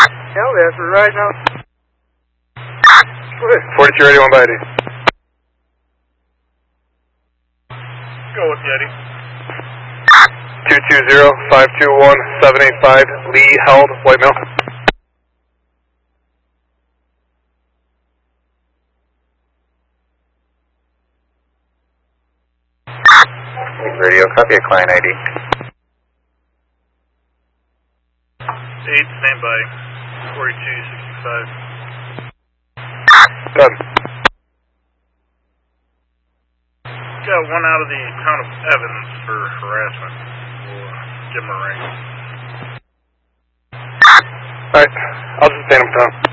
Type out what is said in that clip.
Hell, that's right now. 42 ready, 1 by Eddie. Go with Eddie. 220-521-785, Lee held, white male. Radio, copy a client ID. 8, stand by. 4265. Done. Got one out of the town of Evans for harassment. We'll give him a ring. Alright, I'll just stand him down.